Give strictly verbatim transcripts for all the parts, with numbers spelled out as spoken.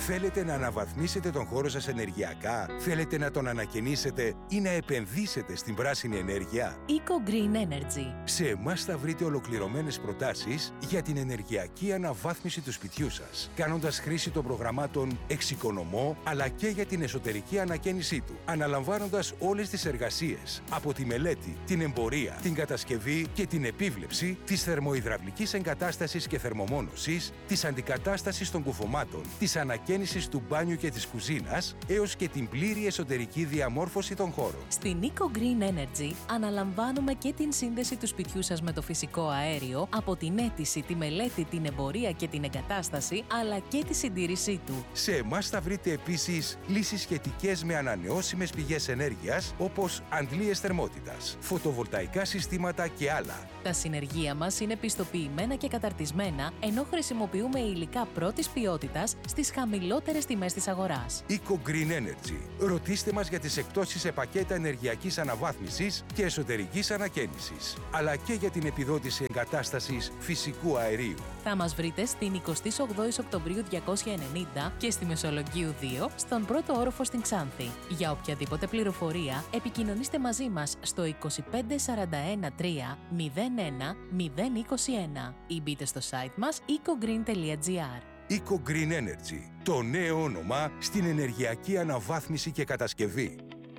Θέλετε να αναβαθμίσετε τον χώρο σας ενεργειακά? Θέλετε να τον ανακαινήσετε ή να επενδύσετε στην πράσινη ενέργεια? Eco Green Energy. Σε εμάς θα βρείτε ολοκληρωμένες προτάσεις για την ενεργειακή αναβάθμιση του σπιτιού σας, κάνοντας χρήση των προγραμμάτων Εξοικονομώ, αλλά και για την εσωτερική ανακαίνισή του, αναλαμβάνοντας όλες τις εργασίες, από τη μελέτη, την εμπορία, την κατασκευή και την επίβλεψη της θερμοϊδραυλικής εγκατάστασης και θερμομόνωσης, της αντικατάστασης των κουφωμάτων, της ανακαίνισης του μπάνιου και της κουζίνας, έως και την πλήρη εσωτερική διαμόρφωση των χώρων. Στην Eco Green Energy αναλαμβάνουμε και την σύνδεση του σπιτιού σας με το φυσικό αέριο, από την αίτηση, τη μελέτη, την εμπορία και την εγκατάσταση, αλλά και τη συντήρησή του. Σε εμάς θα βρείτε επίσης λύσεις σχετικές με ανανεώσιμες πηγές ενέργειας, όπως αντλίες θερμότητας, φωτοβολταϊκά συστήματα και άλλα. Τα συνεργεία μας είναι πιστοποιημένα και καταρτισμένα, ενώ χρησιμοποιούμε υλικά πρώτης ποιότητας στις χαμηλότερες τιμές της αγοράς. Eco Green Energy. Ρωτήστε μας για τις εκπτώσεις σε πακέτα ενεργειακής αναβάθμισης και εσωτερικής ανακαίνισης, αλλά και για την επιδότηση εγκατάστασης φυσικού αερίου. Θα μας βρείτε στην εικοστή όγδοη Οκτωβρίου διακόσια ενενήντα και στη Μεσολογγίου δύο, στον πρώτο όροφο στην Ξάνθη. Για οποιαδήποτε πληροφορία, επικοινωνήστε μαζί μας στο είκοσι πέντε σαράντα ένα τρία μηδέν ένα μηδέν είκοσι ένα ή μπείτε στο site μας eco green τελεία gr. Eco Green Energy, το νέο όνομα στην ενεργειακή αναβάθμιση και κατασκευή.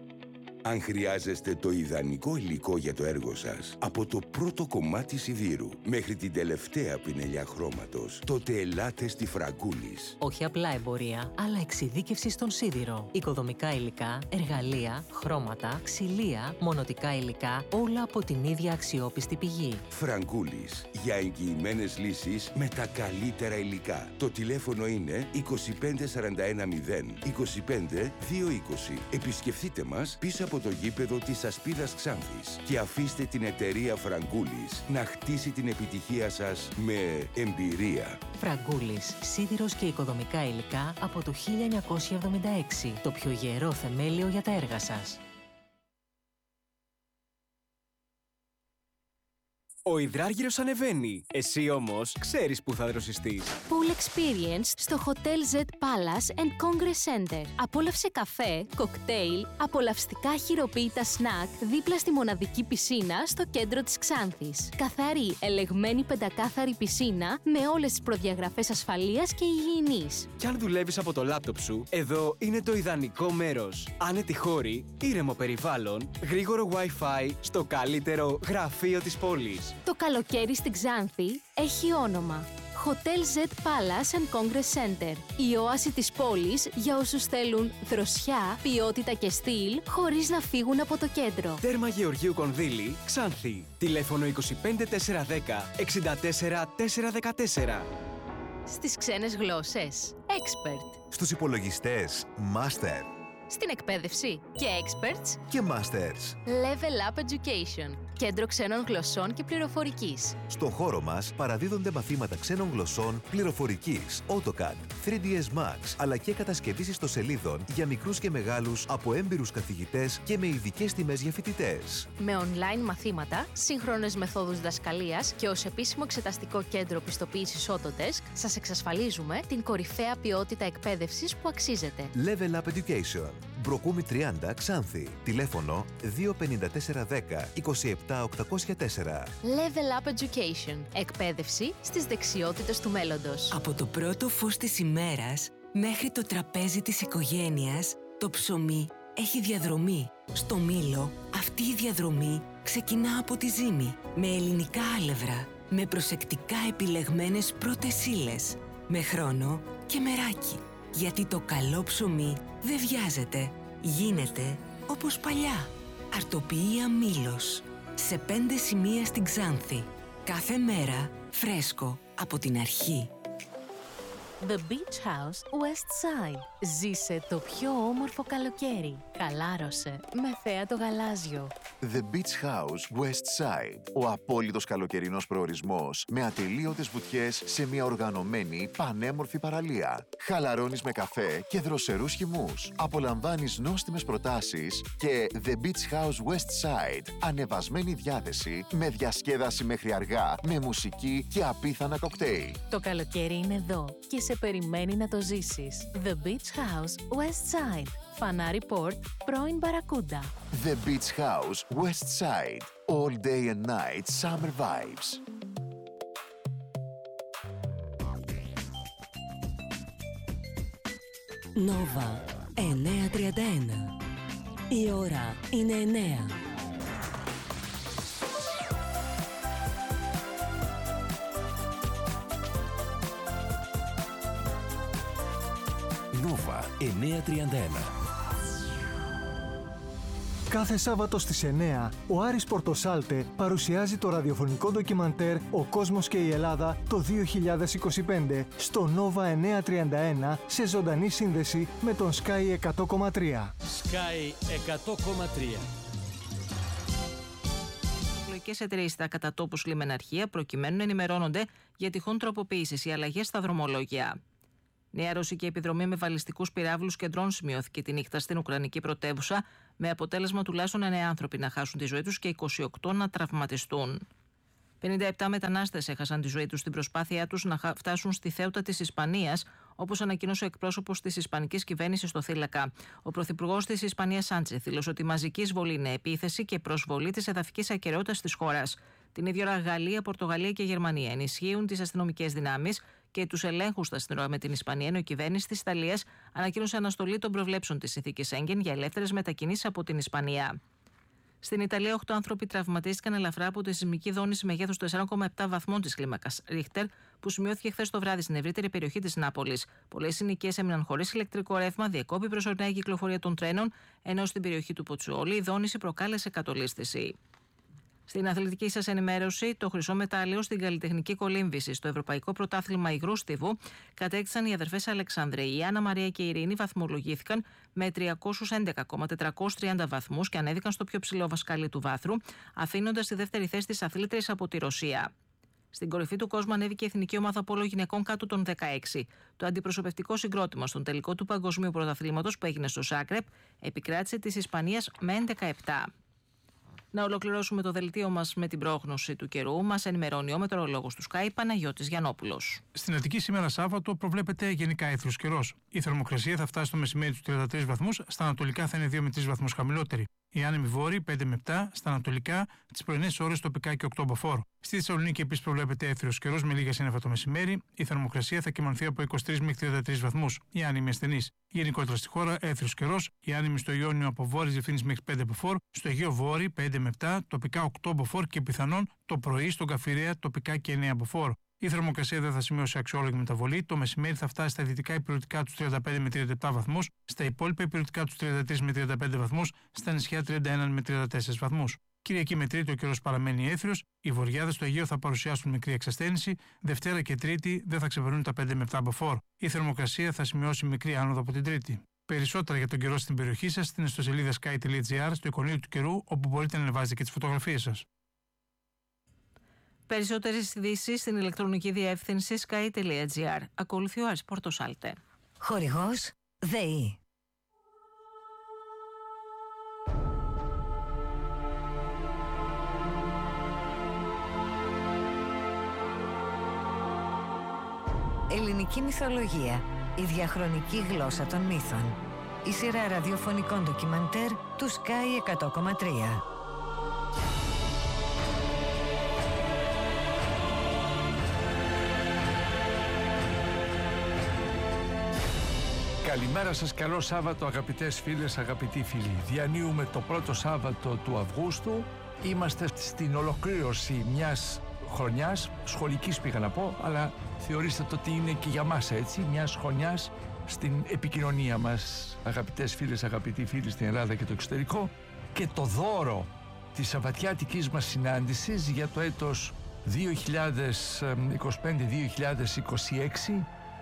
Αν χρειάζεστε το ιδανικό υλικό για το έργο σας, από το πρώτο κομμάτι σιδήρου μέχρι την τελευταία πινελιά χρώματος, τότε ελάτε στη Φραγκούλης. Όχι απλά εμπορία, αλλά εξειδίκευση στον σίδηρο. Οικοδομικά υλικά, εργαλεία, χρώματα, ξυλία, μονοτικά υλικά, όλα από την ίδια αξιόπιστη πηγή. Φραγκούλης, για εγγυημένες λύσεις με τα καλύτερα υλικά. Το τηλέφωνο είναι είκοσι πέντε σαράντα ένα μηδέν είκοσι πέντε δύο είκοσι. Επισκεφτείτε μας πίσω από το γήπεδο της Ασπίδας Ξάνθης και αφήστε την εταιρεία Φραγκούλης να χτίσει την επιτυχία σας με εμπειρία. Φραγκούλης, σίδηρος και οικοδομικά υλικά από το χίλια εννιακόσια εβδομήντα έξι. Το πιο γερό θεμέλιο για τα έργα σας. Ο υδράργυρος ανεβαίνει. Εσύ όμως ξέρεις που θα δροσιστείς. Pool Experience στο Hotel Z Palace and Congress Center. Απόλαυσε καφέ, κοκτέιλ, απολαυστικά χειροποίητα σνακ δίπλα στη μοναδική πισίνα στο κέντρο της Ξάνθης. Καθαρή, ελεγμένη πεντακάθαρη πισίνα με όλες τις προδιαγραφές ασφαλείας και υγιεινής. Κι αν δουλεύεις από το λάπτοπ σου, εδώ είναι το ιδανικό μέρος. Άνετη χώρη, ήρεμο περιβάλλον, γρήγορο Wi-Fi στο καλύτερο γραφείο της πόλης. Το καλοκαίρι στην Ξάνθη έχει όνομα. Hotel Z Palace and Congress Center. Η όαση της πόλης για όσους θέλουν δροσιά, ποιότητα και στυλ, χωρίς να φύγουν από το κέντρο. Τέρμα Γεωργίου Κονδύλη, Ξάνθη. Τηλέφωνο είκοσι πέντε τετρακόσια δέκα εξήντα τέσσερα τετρακόσια δεκατέσσερα. Στις ξένες γλώσσες, Expert. Στους υπολογιστές, Master. Στην εκπαίδευση και Experts Και Masters. Level Up Education. Κέντρο ξένων γλωσσών και πληροφορικής. Στο χώρο μας παραδίδονται μαθήματα ξένων γλωσσών, πληροφορικής, AutoCAD, θρι ντι ες Max, αλλά και κατασκευής ιστοσελίδων για μικρούς και μεγάλους από έμπειρους καθηγητές και με ειδικές τιμές για φοιτητές. Με online μαθήματα, σύγχρονες μεθόδους διδασκαλίας και ως επίσημο εξεταστικό κέντρο πιστοποίησης Autodesk, σας εξασφαλίζουμε την κορυφαία ποιότητα εκπαίδευσης που αξίζετε. Level Up Education. Μπροκούμι τριάντα Ξάνθη. Τηλέφωνο δύο πέντε τέσσερα δέκα είκοσι επτά οκτακόσια τέσσερα. Level Up Education. Εκπαίδευση στις δεξιότητες του μέλλοντος. Από το πρώτο φως της ημέρας μέχρι το τραπέζι της οικογένειας, το ψωμί έχει διαδρομή. Στο Μήλο, αυτή η διαδρομή ξεκινά από τη ζύμη, με ελληνικά άλευρα, με προσεκτικά επιλεγμένες πρώτες ύλες, με χρόνο και μεράκι. Γιατί το καλό ψωμί δεν βιάζεται, γίνεται όπως παλιά. Αρτοποιία Μήλος. Σε πέντε σημεία στην Ξάνθη. Κάθε μέρα φρέσκο από την αρχή. The Beach House West Side. Ζήσε το πιο όμορφο καλοκαίρι. Χαλάρωσε με θέα το γαλάζιο. The Beach House West Side. Ο απόλυτος καλοκαιρινός προορισμός με ατελείωτες βουτιές σε μια οργανωμένη, πανέμορφη παραλία. Χαλαρώνεις με καφέ και δροσερούς χυμούς. Απολαμβάνεις νόστιμες προτάσεις και The Beach House West Side. Ανεβασμένη διάθεση με διασκέδαση μέχρι αργά, με μουσική και απίθανα κοκτέιλ. Το καλοκαίρι είναι εδώ και σε περιμένει να το ζήσεις. The Beach House West Side. Φανάρι Port, πρώην Μπαρακούντα. The Beach House West Side. All day and night summer vibes. Νόβα εννιακόσια τριάντα ένα. Η ώρα είναι εννέα. Νόβα εννιακόσια τριάντα ένα. Κάθε Σάββατο στις εννέα, ο Άρης Πορτοσάλτε παρουσιάζει το ραδιοφωνικό ντοκιμαντέρ «Ο κόσμος και η Ελλάδα» το δύο χιλιάδες είκοσι πέντε στο Νόβα εννιακόσια τριάντα ένα σε ζωντανή σύνδεση με τον Sky εκατό κόμμα τρία. Sky εκατό κόμμα τρία. Οι εταιρείες στα κατατόπους λιμεναρχεία προκειμένου να ενημερώνονται για τυχόν τροποποίησεις ή αλλαγές στα δρομολόγια. Νέα ρωσική επιδρομή με βαλιστικούς πυράβλους και ντρόν σημειώθηκε τη νύχτα στην Ουκρανική πρωτεύουσα, με αποτέλεσμα τουλάχιστον εννέα άνθρωποι να χάσουν τη ζωή τους και είκοσι οκτώ να τραυματιστούν. πενήντα επτά μετανάστες έχασαν τη ζωή τους στην προσπάθειά τους να φτάσουν στη Θέουτα της Ισπανίας, όπως ανακοίνωσε ο εκπρόσωπος της Ισπανικής κυβέρνησης στο θύλακα. Ο πρωθυπουργός της Ισπανίας, Σάντσεθ, δήλωσε ότι η μαζική εισβολή είναι επίθεση και προσβολή της εδαφικής ακεραιότητας της χώρας. Την ίδια ώρα, Γαλλία, Πορτογαλία και Γερμανία ενισχύουν τις αστυνομικές δυνάμεις και τους ελέγχους στα σύνορα με την Ισπανία, ενώ η κυβέρνηση της Ιταλίας ανακοίνωσε αναστολή των προβλέψεων της συνθήκης Σέγγεν για ελεύθερες μετακινήσεις από την Ισπανία. Στην Ιταλία, οκτώ άνθρωποι τραυματίστηκαν ελαφρά από τη σεισμική δόνηση μεγέθους τέσσερα κόμμα επτά βαθμών της κλίμακας Ρίχτερ, που σημειώθηκε χθες το βράδυ στην ευρύτερη περιοχή της Νάπολης. Πολλές συνοικίες έμειναν χωρίς ηλεκτρικό ρεύμα, διεκόπη προσωρινά η κυκλοφορία των τρένων, ενώ στην περιοχή του Ποτσουόλη η δόνηση προκάλεσε κατολίσθηση. Στην αθλητική σας ενημέρωση, το χρυσό μετάλλιο στην καλλιτεχνική κολύμβηση στο Ευρωπαϊκό Πρωτάθλημα Υγρού Στίβου κατέκτησαν οι αδερφές Αλεξάνδρεοι. Η Άννα Μαρία και η Ειρήνη βαθμολογήθηκαν με τριακόσιους έντεκα κόμμα τετρακόσιους τριάντα βαθμούς και ανέβηκαν στο πιο ψηλό βασκάλι του βάθρου, αφήνοντας τη δεύτερη θέση της αθλήτριας από τη Ρωσία. Στην κορυφή του κόσμου ανέβηκε η εθνική ομάδα πόλο γυναικών κάτω των δεκαέξι. Το αντιπροσωπευτικό συγκρότημα στον τελικό του Παγκοσμίου Πρωταθλήματος που έγινε στο Ζάγκρεπ επικράτησε της Ισπανίας με έντεκα επτά. Να ολοκληρώσουμε το δελτίο μας με την πρόγνωση του καιρού. Μας ενημερώνει ο μετεωρολόγος του Sky, Παναγιώτης Γιαννόπουλος. Στην Αττική σήμερα Σάββατο προβλέπεται γενικά αίθριος καιρός. Η θερμοκρασία θα φτάσει στο μεσημέρι του τριάντα τρεις βαθμούς, στα ανατολικά θα είναι δύο με τρεις βαθμούς χαμηλότερη. Οι άνεμοι βόρειοι πέντε με επτά, στα ανατολικά τις πρωινές ώρες τοπικά και οκτώ μποφόρ. Στη Θεσσαλονίκη επίσης προβλέπεται αίθριος καιρός με λίγα σύννεφα το μεσημέρι. Η θερμοκρασία θα κυμανθεί από είκοσι τρεις μέχρι τριάντα τρεις βαθμούς. Οι άνεμοι ασθενείς. Γενικότερα στη χώρα αίθριος καιρός. Οι άνεμοι στο Ιόνιο από βόρειες διευθύνσεις μέχρι πέντε μποφόρ. Στο Αιγαίο βόρειοι πέντε με επτά, τοπικά οκτώ μποφόρ και πιθανόν το πρωί στον Καφιρέα τοπικά και εννέα μποφόρ. Η θερμοκρασία δεν θα σημειώσει αξιόλογη μεταβολή. Το μεσημέρι θα φτάσει στα δυτικά υπηρετικά του τριάντα πέντε με τριάντα επτά βαθμούς, στα υπόλοιπα υπηρετικά του τριάντα τρεις με τριάντα πέντε βαθμούς, στα νησιά τριάντα ένα με τριάντα τέσσερις βαθμούς. Κυριακή με Τρίτη ο καιρός παραμένει αίθριος, οι βορειάδες στο Αιγαίο θα παρουσιάσουν μικρή εξασθένηση, Δευτέρα και Τρίτη δεν θα ξεπερνούν τα πέντε με επτά μποφόρ. Η θερμοκρασία θα σημειώσει μικρή άνοδο από την Τρίτη. Περισσότερα για τον καιρό στην περιοχή σας στην ιστοσελίδα sky τελεία gr, στο εικονίδιο του καιρού, όπου μπορείτε να ανεβάζετε και τις φωτογραφίες σας. Περισσότερες ειδήσεις στην ηλεκτρονική διεύθυνση sky τελεία gr. Ακολουθεί ο Άρης Πορτοσάλτε. Χορηγός ΔΕΗ. Ελληνική μυθολογία. Η διαχρονική γλώσσα των μύθων. Η σειρά ραδιοφωνικών ντοκιμαντέρ του Sky εκατό κόμμα τρία. Καλημέρα σας, καλό Σάββατο αγαπητές φίλες, αγαπητοί φίλοι. Διανύουμε το πρώτο Σάββατο του Αυγούστου. Είμαστε στην ολοκλήρωση μιας χρονιάς, σχολικής πήγα να πω, αλλά θεωρήστε το ότι είναι και για μας έτσι, μιας χρονιάς στην επικοινωνία μας, αγαπητές φίλες, αγαπητοί φίλοι στην Ελλάδα και το εξωτερικό, και το δώρο της σαββατιάτικης μας συνάντησης για το έτος δύο χιλιάδες είκοσι πέντε δύο χιλιάδες είκοσι έξι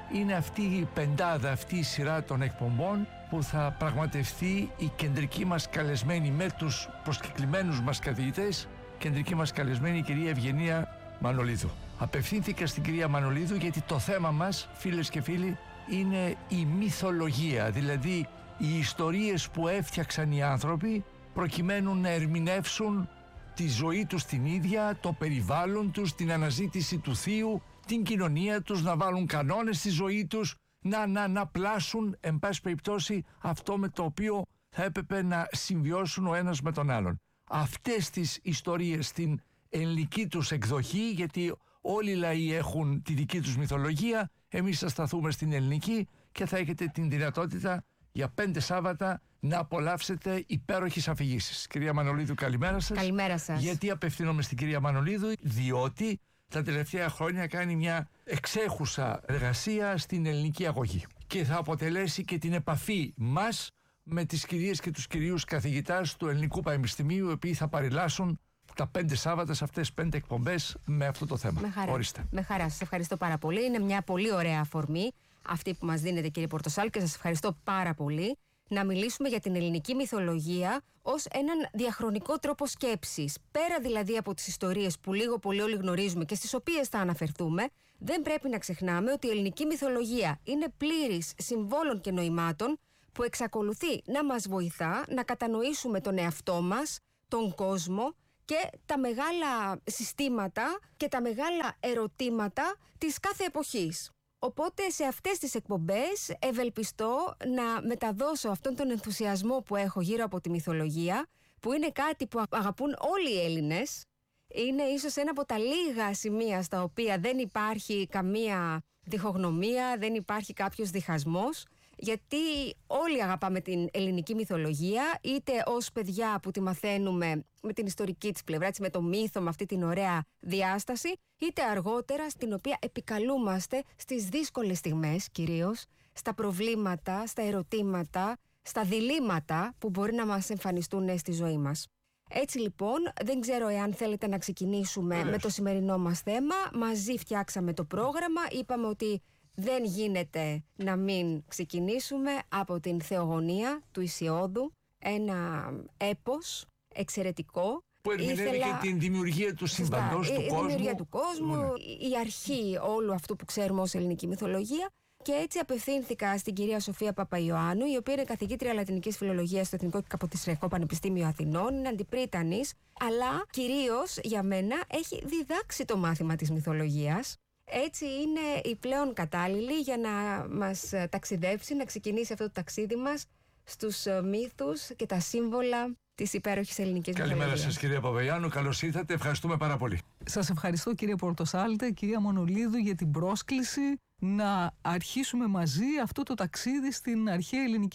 είναι αυτή η πεντάδα, αυτή η σειρά των εκπομπών που θα πραγματευτεί η κεντρική μας καλεσμένη με τους προσκεκλημένους μας καθηγητές, κεντρική μας καλεσμένη η κυρία Ευγενία Μανολίδου. Απευθύνθηκα στην κυρία Μανολίδου γιατί το θέμα μας, φίλες και φίλοι, είναι η μυθολογία, δηλαδή οι ιστορίες που έφτιαξαν οι άνθρωποι προκειμένου να ερμηνεύσουν τη ζωή τους την ίδια, το περιβάλλον τους, την αναζήτηση του θείου, την κοινωνία τους, να βάλουν κανόνες στη ζωή τους, να, να, να πλάσουν, εν πάση περιπτώσει, αυτό με το οποίο θα έπρεπε να συμβιώσουν ο ένας με τον άλλον. Αυτές τις ιστορίες στην ελληνική τους εκδοχή, γιατί όλοι οι λαοί έχουν τη δική τους μυθολογία, εμείς θα σταθούμε στην ελληνική και θα έχετε την δυνατότητα για πέντε Σάββατα να απολαύσετε υπέροχες αφηγήσεις. Κυρία Μανολίδου, καλημέρα σας. Καλημέρα σας. Γιατί απευθύνομαι στην κυρία Μανολίδου? Διότι τα τελευταία χρόνια κάνει μια εξέχουσα εργασία στην ελληνική αγωγή και θα αποτελέσει και την επαφή μας με τις κυρίες και τους κυρίους καθηγητάς του Ελληνικού Πανεπιστημίου, οι οποίοι θα παρελάσουν τα πέντε Σάββατα σε αυτές τις πέντε εκπομπές με αυτό το θέμα. Με χαρά. Ορίστε. Με χαρά. Σας ευχαριστώ πάρα πολύ. Είναι μια πολύ ωραία αφορμή αυτή που μας δίνετε, κύριε Πορτοσάλ, και σας ευχαριστώ πάρα πολύ, να μιλήσουμε για την ελληνική μυθολογία ως έναν διαχρονικό τρόπο σκέψης. Πέρα δηλαδή από τις ιστορίες που λίγο πολύ όλοι γνωρίζουμε και στις οποίες θα αναφερθούμε, δεν πρέπει να ξεχνάμε ότι η ελληνική μυθολογία είναι πλήρης συμβόλων και νοημάτων που εξακολουθεί να μας βοηθά να κατανοήσουμε τον εαυτό μας, τον κόσμο και τα μεγάλα συστήματα και τα μεγάλα ερωτήματα της κάθε εποχής. Οπότε σε αυτές τις εκπομπές ευελπιστώ να μεταδώσω αυτόν τον ενθουσιασμό που έχω γύρω από τη μυθολογία, που είναι κάτι που αγαπούν όλοι οι Έλληνες. Είναι ίσως ένα από τα λίγα σημεία στα οποία δεν υπάρχει καμία διχογνωμία, δεν υπάρχει κάποιος διχασμός, γιατί όλοι αγαπάμε την ελληνική μυθολογία, είτε ως παιδιά που τη μαθαίνουμε με την ιστορική της πλευρά, με το μύθο, με αυτή την ωραία διάσταση, είτε αργότερα στην οποία επικαλούμαστε στις δύσκολες στιγμές κυρίως, στα προβλήματα, στα ερωτήματα, στα διλήμματα που μπορεί να μας εμφανιστούν στη ζωή μας. Έτσι λοιπόν, δεν ξέρω εάν θέλετε να ξεκινήσουμε Έλες. με το σημερινό μας θέμα. Μαζί φτιάξαμε το πρόγραμμα, είπαμε ότι δεν γίνεται να μην ξεκινήσουμε από την Θεογονία του Ησιόδου, ένα έπος εξαιρετικό. Που ερμηνεύει Ήθελα... και την δημιουργία του σύμπαντος, του η, κόσμου. Η δημιουργία του κόσμου, ναι. η αρχή όλου αυτού που ξέρουμε ως ελληνική μυθολογία. Και έτσι απευθύνθηκα στην κυρία Σοφία Παπαϊωάννου, η οποία είναι καθηγήτρια Λατινικής Φιλολογίας στο Εθνικό και Καποδιστριακό Πανεπιστήμιο Αθηνών, είναι αντιπρίτανης, αλλά κυρίως για μένα έχει διδάξει το μάθημα της μυθολογίας. Έτσι είναι η πλέον κατάλληλη για να μας ταξιδέψει, να ξεκινήσει αυτό το ταξίδι μας στους μύθους και τα σύμβολα της υπέροχης ελληνικής μυθολογίας. Καλημέρα σας, κυρία Παπαϊωάννου, καλώς ήρθατε, ευχαριστούμε πάρα πολύ. Σας ευχαριστώ, κύριε Πορτοσάλτε, κυρία Μανολίδου, για την πρόσκληση να αρχίσουμε μαζί αυτό το ταξίδι στην αρχαία ελληνική